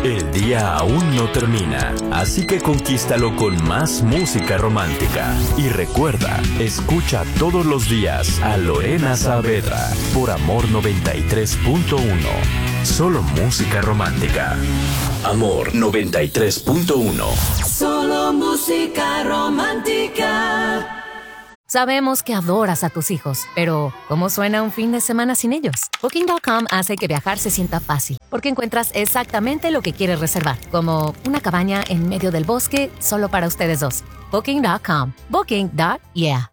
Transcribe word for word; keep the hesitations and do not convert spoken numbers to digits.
El día aún no termina, así que conquístalo con más música romántica. Y recuerda, escucha todos los días a Lorena Saavedra por Amor noventa y tres punto uno. Solo música romántica. Amor noventa y tres punto uno. Solo música romántica. Sabemos que adoras a tus hijos, pero ¿cómo suena un fin de semana sin ellos? Booking punto com hace que viajar se sienta fácil, porque encuentras exactamente lo que quieres reservar, como una cabaña en medio del bosque solo para ustedes dos. Booking punto com. Booking. Yeah.